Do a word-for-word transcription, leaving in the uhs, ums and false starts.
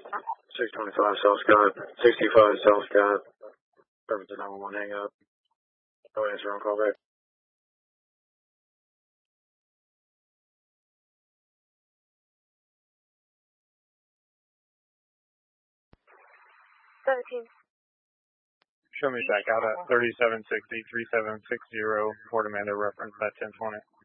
six twenty-five South Scott, sixty-five South Scott. Perfect, nine one one hang up. No answer on call back. seventeen. Show me back out at thirty-seven sixty, three seven six zero, Port Amanda reference at ten twenty.